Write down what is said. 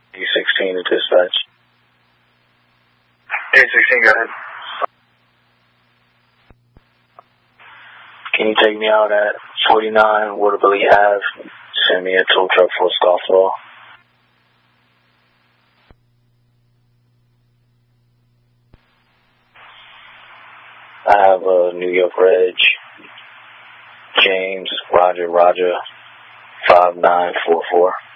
E16 to dispatch. 816, go ahead. Can you take me out at 49 Waterbury Ave? Send me a tow truck for a scofflaw. I have a New York Reg, James, Roger, 5944.